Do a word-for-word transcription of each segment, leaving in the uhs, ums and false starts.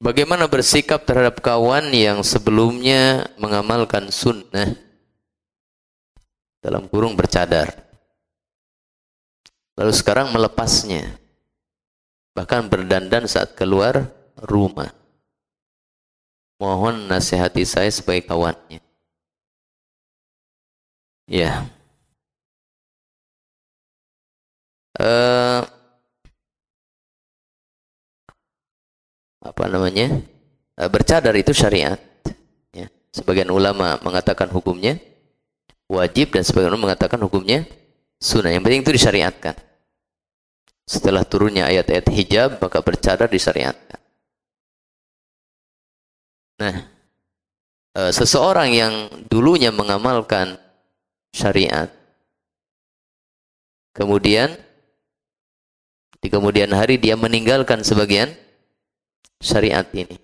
Bagaimana bersikap terhadap kawan yang sebelumnya mengamalkan sunnah dalam kurung bercadar, lalu sekarang melepasnya, bahkan berdandan saat keluar rumah. Mohon nasihati saya sebagai kawannya. Ya. Uh, apa namanya? Uh, bercadar itu syariat. Ya. Sebagian ulama mengatakan hukumnya wajib dan sebagian ulama mengatakan hukumnya sunnah. Yang penting itu disyariatkan. Setelah turunnya ayat-ayat hijab, maka bercadar disyariatkan. Nah, uh, seseorang yang dulunya mengamalkan syariat, kemudian di kemudian hari dia meninggalkan sebagian syariat ini.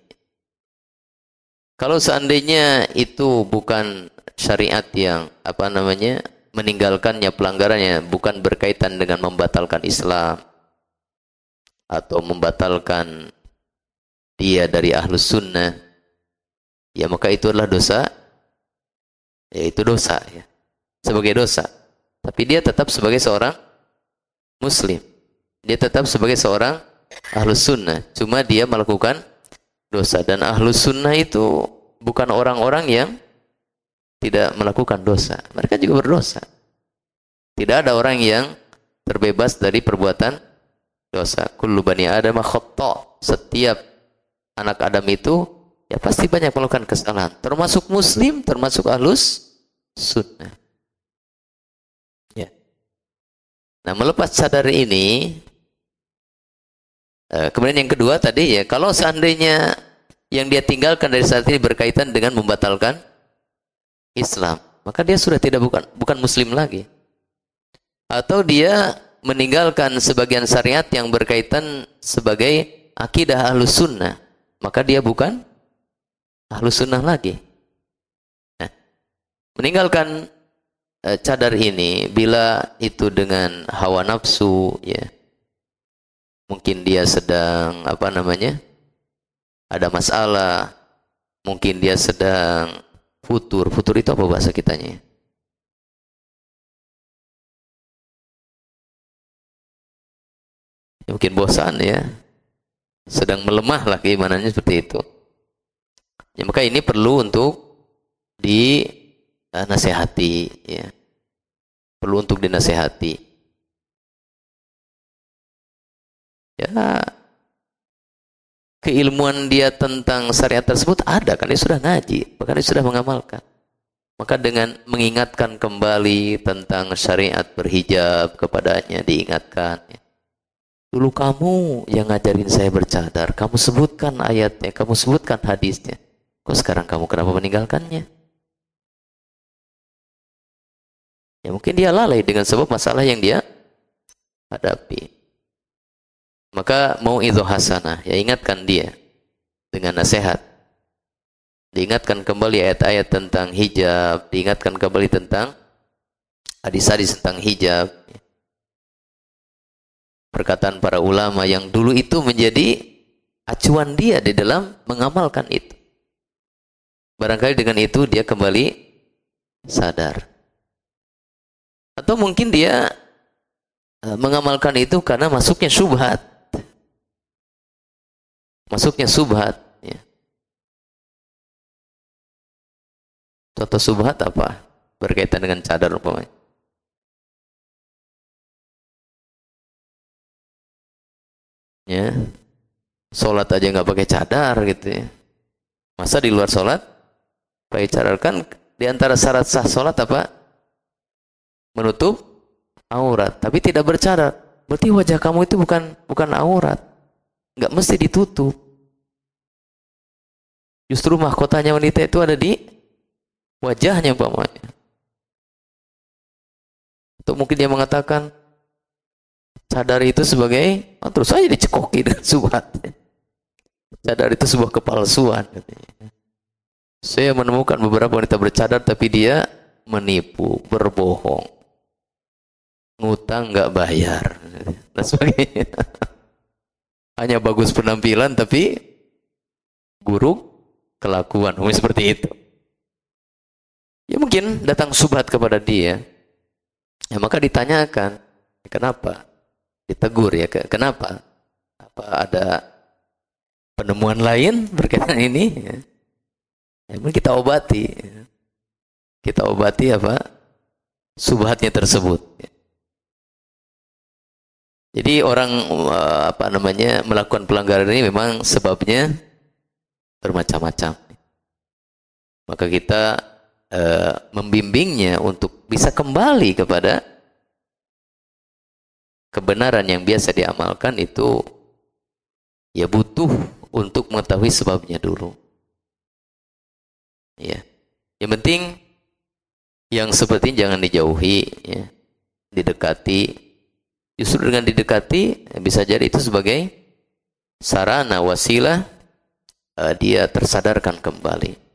Kalau seandainya itu bukan syariat yang apa namanya meninggalkannya, pelanggarannya bukan berkaitan dengan membatalkan Islam atau membatalkan dia dari ahlus sunnah, ya maka itu adalah dosa, ya itu dosa ya, sebagai dosa. Tapi dia tetap sebagai seorang muslim, dia tetap sebagai seorang ahlus sunnah, cuma dia melakukan dosa. Dan ahlus sunnah itu bukan orang-orang yang tidak melakukan dosa, mereka juga berdosa. Tidak ada orang yang terbebas dari perbuatan dosa. Kullu bani Adam khata'. Setiap anak Adam itu ya pasti banyak melakukan kesalahan, termasuk muslim, termasuk ahlus sunnah. Ya. Nah, melepas cadar ini, eh, kemudian yang kedua tadi ya, kalau seandainya yang dia tinggalkan dari saat ini berkaitan dengan membatalkan Islam, maka dia sudah tidak bukan bukan muslim lagi. Atau dia meninggalkan sebagian syariat yang berkaitan sebagai akidah ahlus sunnah, maka dia bukan ahlus sunnah lagi. Nah, meninggalkan eh, cadar ini bila itu dengan hawa nafsu, ya mungkin dia sedang apa namanya ada masalah, mungkin dia sedang futur. Futur itu apa bahasa kitanya? Ya, mungkin bosan ya, sedang melemah lah keimanannya seperti itu. Ya, maka ini perlu untuk dinasehati, ya. Perlu untuk dinasehati. Ya, keilmuan dia tentang syariat tersebut ada, kan dia sudah ngaji, bahkan dia sudah mengamalkan. Maka dengan mengingatkan kembali tentang syariat berhijab kepadanya, diingatkan, ya. Dulu kamu yang ngajarin saya bercadar, kamu sebutkan ayatnya, kamu sebutkan hadisnya. Kok sekarang kamu kenapa meninggalkannya? Ya mungkin dia lalai dengan sebab masalah yang dia hadapi. Maka mau itu hasanah, ya ingatkan dia dengan nasihat. Diingatkan kembali ayat-ayat tentang hijab, diingatkan kembali tentang hadis-hadis tentang hijab. Perkataan para ulama yang dulu itu menjadi acuan dia di dalam mengamalkan itu. Barangkali dengan itu dia kembali sadar. Atau mungkin dia mengamalkan itu karena masuknya syubhat. Masuknya syubhat. Ya. Contoh syubhat apa? Berkaitan dengan cadar umpamanya. Ya, sholat aja nggak pakai cadar gitu ya. Masa di luar sholat pakai cadar? Kan di antara syarat sah sholat apa? Menutup aurat, tapi tidak bercadar. Berarti wajah kamu itu bukan bukan aurat, nggak mesti ditutup. Justru mahkotanya wanita itu ada di wajahnya umpamanya. Atau mungkin dia mengatakan cadar itu sebagai, oh, terus saja dicekoki dengan subhat. Cadar itu sebuah kepalsuan. Saya menemukan beberapa wanita bercadar tapi dia menipu, berbohong, ngutang nggak bayar, dan sebagainya. Hanya bagus penampilan tapi buruk kelakuan, mungkin seperti itu. Ya mungkin datang subhat kepada dia, ya maka ditanyakan, kenapa? Ditegur ya, kenapa? Apa ada penemuan lain berkaitan ini? Ya, ya mungkin kita obati, kita obati apa? Subhatnya tersebut. Jadi orang apa namanya melakukan pelanggaran ini memang sebabnya bermacam-macam. Maka kita Uh, membimbingnya untuk bisa kembali kepada kebenaran yang biasa diamalkan itu ya butuh untuk mengetahui sebabnya dulu. Ya, yang penting yang seperti ini jangan dijauhi, ya. Didekati. Justru dengan didekati bisa jadi itu sebagai sarana wasilah uh, dia tersadarkan kembali.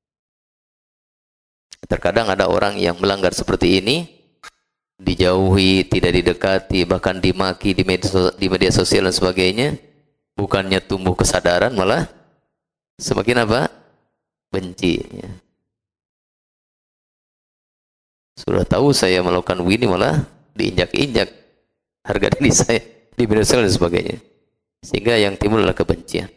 Terkadang ada orang yang melanggar seperti ini, dijauhi, tidak didekati, bahkan dimaki di media, di media sosial dan sebagainya. Bukannya tumbuh kesadaran, malah semakin apa? Benci. Ya. Sudah tahu saya melakukan ini, malah diinjak-injak harga diri saya di media sosial dan sebagainya. Sehingga yang timbul adalah kebencian.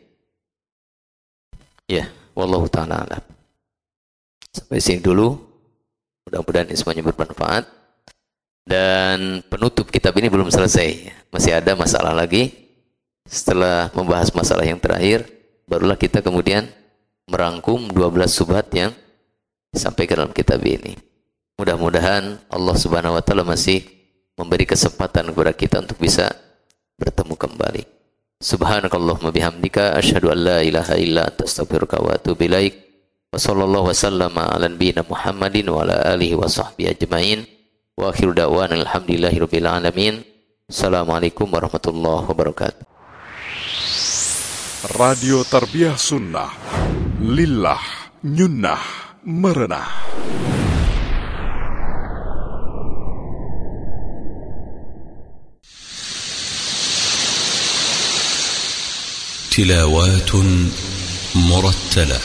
Ya, wallahu ta'ala alam. Sampai sini dulu, mudah-mudahan ini semuanya bermanfaat. Dan penutup kitab ini belum selesai, masih ada masalah lagi. Setelah membahas masalah yang terakhir, barulah kita kemudian merangkum dua belas subhat yang disampaikan dalam kitab ini. Mudah-mudahan Allah Subhanahu wa taala masih memberi kesempatan kepada kita untuk bisa bertemu kembali. Subhanakallahumma bihamdika asyhadu an la ilaha illa anta astaghfiruka wa atubu ilaik. Wa sallallahu wasallama ala nabiyyina Muhammadin wa ala alihi wa sahbihi ajma'in. Wa akhiru da'wana alhamdulillahi rabbil alamin. Assalamualaikum warahmatullahi wabarakatuh. Radio Tarbiyah Sunnah Lillah Nyunnah Merenah. تلاوات مرتلة.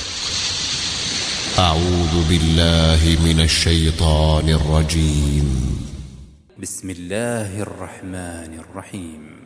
أعوذ بالله من الشيطان الرجيم. بسم الله الرحمن الرحيم.